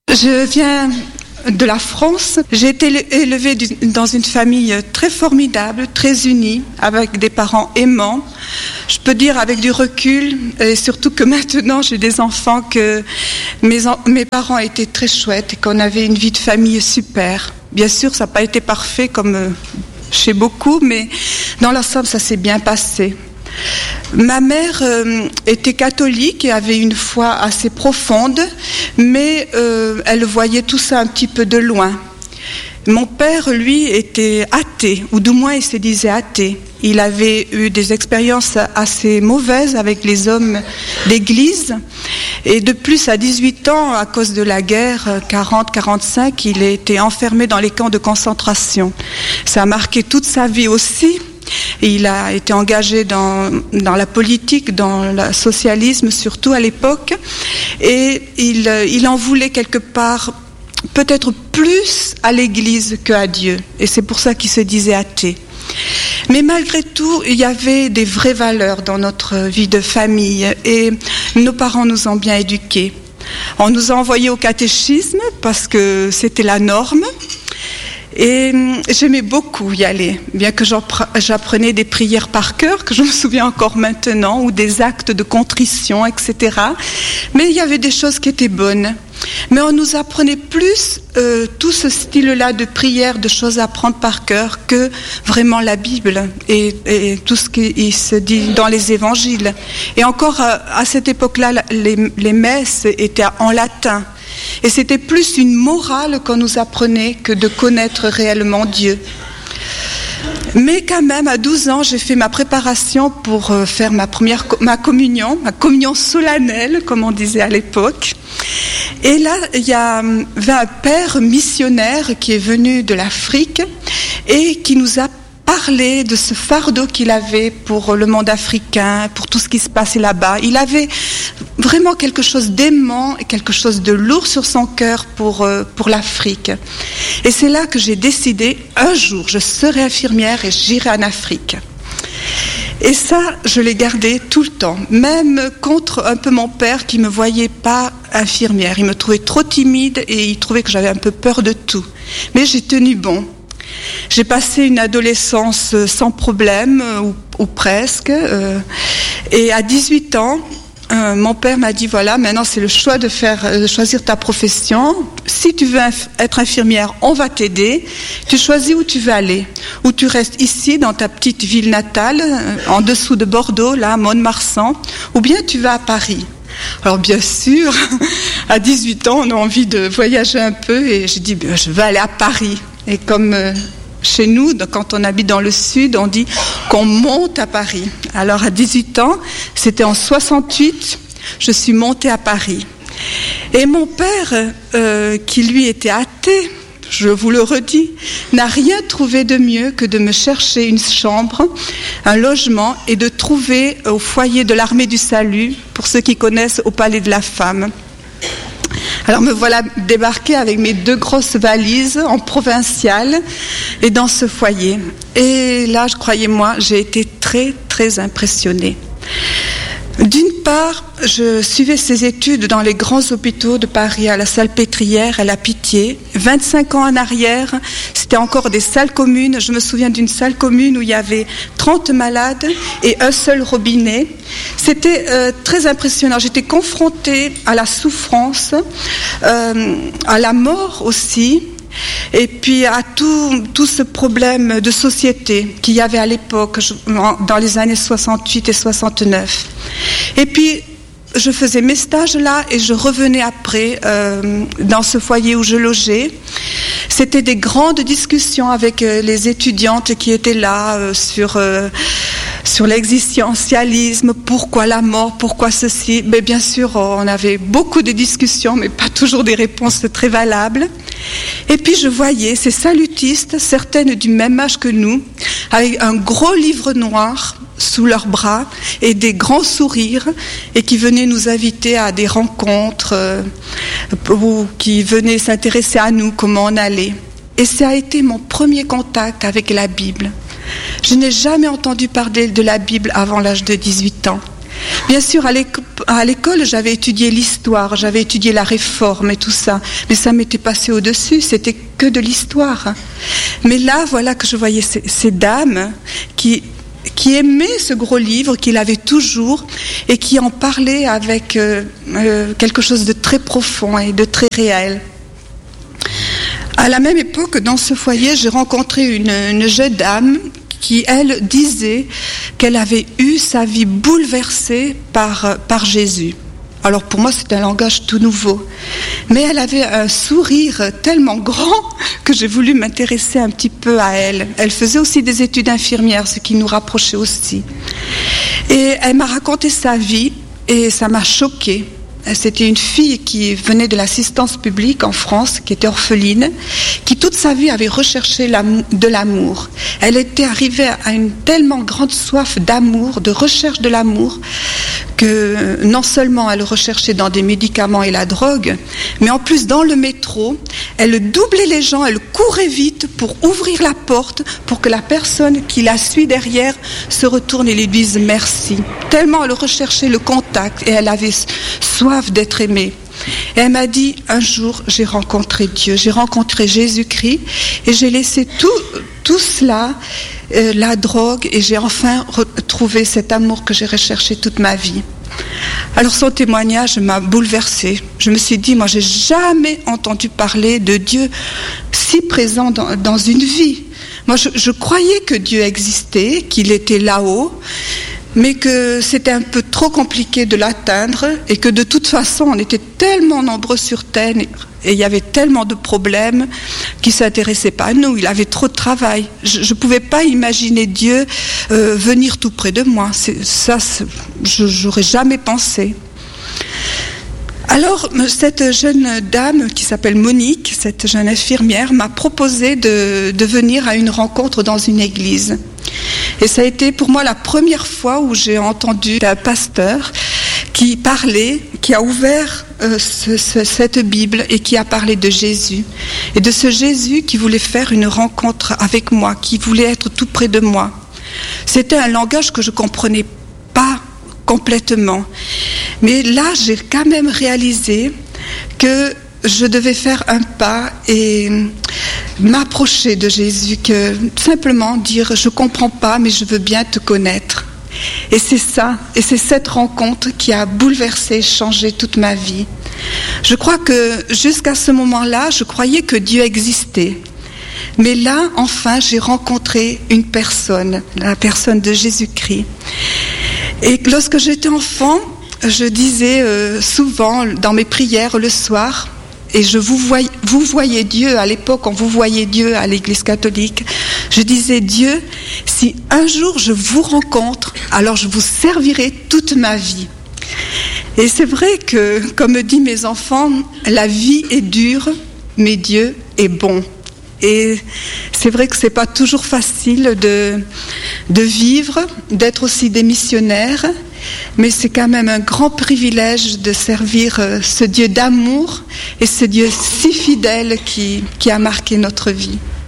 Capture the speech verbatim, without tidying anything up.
Je viens de la France. J'ai été élevée dans une famille très formidable, très unie, avec des parents aimants. Je peux dire avec du recul, et surtout que maintenant j'ai des enfants, que mes, en- mes parents étaient très chouettes et qu'on avait une vie de famille super. Bien sûr, ça n'a pas été parfait comme euh, chez beaucoup, mais dans l'ensemble, ça s'est bien passé. Ma mère euh, était catholique et avait une foi assez profonde, mais euh, elle voyait tout ça un petit peu de loin. Mon père, lui, était athée, ou du moins il se disait athée. Il avait eu des expériences assez mauvaises avec les hommes d'église. Et de plus, à dix-huit ans, à cause de la guerre quarante quarante-cinq, il a été enfermé dans les camps de concentration. Ça a marqué toute sa vie aussi. Et il a été engagé dans, dans la politique, dans le socialisme, surtout à l'époque. Et il, il en voulait quelque part peut-être plus à l'Église qu'à Dieu. Et c'est pour ça qu'il se disait athée. Mais malgré tout, il y avait des vraies valeurs dans notre vie de famille. Et nos parents nous ont bien éduqués. On nous a envoyés au catéchisme parce que c'était la norme. Et j'aimais beaucoup y aller, bien que j'apprenais des prières par cœur, que je me souviens encore maintenant, ou des actes de contrition, et cetera. Mais il y avait des choses qui étaient bonnes. Mais on nous apprenait plus euh, tout ce style-là de prière, de choses à apprendre par cœur, que vraiment la Bible et, et tout ce qui se dit dans les évangiles. Et encore, à, à cette époque-là, les, les messes étaient en latin. Et c'était plus une morale qu'on nous apprenait que de connaître réellement Dieu. Mais quand même, à douze ans, j'ai fait ma préparation pour faire ma première ma communion, ma communion solennelle, comme on disait à l'époque. Et là, il y avait un père missionnaire qui est venu de l'Afrique et qui nous a parlé de ce fardeau qu'il avait pour le monde africain, pour tout ce qui se passait là-bas. Il avait vraiment quelque chose d'aimant et quelque chose de lourd sur son cœur pour, euh, pour l'Afrique. Et c'est là que j'ai décidé, un jour, je serai infirmière et j'irai en Afrique. Et ça, je l'ai gardé tout le temps, même contre un peu mon père qui ne me voyait pas infirmière. Il me trouvait trop timide et il trouvait que j'avais un peu peur de tout. Mais j'ai tenu bon. J'ai passé une adolescence sans problème, ou, ou presque, euh, et à dix-huit ans, euh, mon père m'a dit, voilà, maintenant c'est le choix de, faire, de choisir ta profession. Si tu veux inf- être infirmière, on va t'aider. Tu choisis où tu veux aller. Ou tu restes ici, dans ta petite ville natale, euh, en dessous de Bordeaux, là, à Mont-de-Marsan, ou bien tu vas à Paris. Alors bien sûr, à dix-huit ans, on a envie de voyager un peu, et j'ai dit, ben, je vais aller à Paris. Et comme euh, chez nous, quand on habite dans le sud, on dit qu'on monte à Paris. Alors à dix-huit ans, c'était en soixante-huit, je suis montée à Paris. Et mon père, euh, qui lui était athée, je vous le redis, n'a rien trouvé de mieux que de me chercher une chambre, un logement, et de trouver au foyer de l'Armée du Salut, pour ceux qui connaissent, au Palais de la Femme. Alors me voilà débarquée avec mes deux grosses valises en provincial et dans ce foyer. Et là, je croyez-moi, j'ai été très, très impressionnée. D'une part, je suivais ces études dans les grands hôpitaux de Paris, à la Salpêtrière, à la Pitié. vingt-cinq ans en arrière, c'était encore des salles communes. Je me souviens d'une salle commune où il y avait trente malades et un seul robinet. C'était euh, très impressionnant. J'étais confrontée à la souffrance, euh, à la mort aussi. Et puis à tout, tout ce problème de société qu'il y avait à l'époque, dans les années soixante-huit et soixante-neuf. Et puis, je faisais mes stages là et je revenais après euh, dans ce foyer où je logeais. C'était des grandes discussions avec euh, les étudiantes qui étaient là euh, sur... Euh, sur l'existentialisme, pourquoi la mort, pourquoi ceci. Mais bien sûr, on avait beaucoup de discussions, mais pas toujours des réponses très valables. Et puis je voyais ces salutistes, certaines du même âge que nous, avec un gros livre noir sous leurs bras et des grands sourires, et qui venaient nous inviter à des rencontres, euh, ou qui venaient s'intéresser à nous, comment on allait. Et ça a été mon premier contact avec la Bible. Je n'ai jamais entendu parler de la Bible avant l'âge de dix-huit ans. Bien sûr, à l'école, à l'école, j'avais étudié l'histoire, j'avais étudié la Réforme et tout ça, mais ça m'était passé au-dessus, c'était que de l'histoire. Mais là, voilà que je voyais ces, ces dames qui, qui aimaient ce gros livre, qui l'avaient toujours, et qui en parlaient avec euh, euh, quelque chose de très profond et de très réel. À la même époque, dans ce foyer, j'ai rencontré une, une jeune dame qui, elle, disait qu'elle avait eu sa vie bouleversée par, par Jésus. Alors pour moi, c'était un langage tout nouveau. Mais elle avait un sourire tellement grand que j'ai voulu m'intéresser un petit peu à elle. Elle faisait aussi des études infirmières, ce qui nous rapprochait aussi. Et elle m'a raconté sa vie et ça m'a choquée. C'était une fille qui venait de l'assistance publique en France, qui était orpheline, qui toute sa vie avait recherché de l'amour. Elle était arrivée à une tellement grande soif d'amour, de recherche de l'amour, que non seulement elle recherchait dans des médicaments et la drogue, mais en plus dans le métro, elle doublait les gens, elle courait vite pour ouvrir la porte, pour que la personne qui la suit derrière se retourne et lui dise merci. Tellement elle recherchait le contact et elle avait soif d'être aimée. Et elle m'a dit, un jour, j'ai rencontré Dieu, j'ai rencontré Jésus-Christ et j'ai laissé tout, tout cela, euh, la drogue, et j'ai enfin retrouvé cet amour que j'ai recherché toute ma vie. Alors son témoignage m'a bouleversée. Je me suis dit, moi j'ai jamais entendu parler de Dieu si présent dans, dans une vie. Moi je, je croyais que Dieu existait, qu'il était là-haut, mais que c'était un peu trop compliqué de l'atteindre et que de toute façon on était tellement nombreux sur Terre et il y avait tellement de problèmes qui ne s'intéressaient pas à nous, il avait trop de travail. Je ne pouvais pas imaginer Dieu euh, venir tout près de moi, c'est, ça c'est, je n'aurais jamais pensé. Alors cette jeune dame qui s'appelle Monique, cette jeune infirmière, m'a proposé de, de venir à une rencontre dans une église. Et ça a été pour moi la première fois où j'ai entendu un pasteur qui parlait, qui a ouvert euh, ce, ce, cette Bible et qui a parlé de Jésus. Et de ce Jésus qui voulait faire une rencontre avec moi, qui voulait être tout près de moi. C'était un langage que je ne comprenais pas complètement. Mais là, j'ai quand même réalisé que je devais faire un pas et m'approcher de Jésus, que simplement dire je comprends pas mais je veux bien te connaître. Et c'est ça, et c'est cette rencontre qui a bouleversé, changé toute ma vie. Je crois que jusqu'à ce moment-là, je croyais que Dieu existait. Mais là, enfin, j'ai rencontré une personne, la personne de Jésus-Christ. Et lorsque j'étais enfant, je disais euh, souvent dans mes prières le soir, et je vous voyais, vous voyez Dieu, à l'époque on vous voyait Dieu à l'église catholique, je disais Dieu, si un jour je vous rencontre, alors je vous servirai toute ma vie. Et c'est vrai que, comme me disent mes enfants, la vie est dure, mais Dieu est bon. Et c'est vrai que c'est pas toujours facile de, de vivre, d'être aussi des missionnaires, mais c'est quand même un grand privilège de servir ce Dieu d'amour et ce Dieu si fidèle qui, qui a marqué notre vie.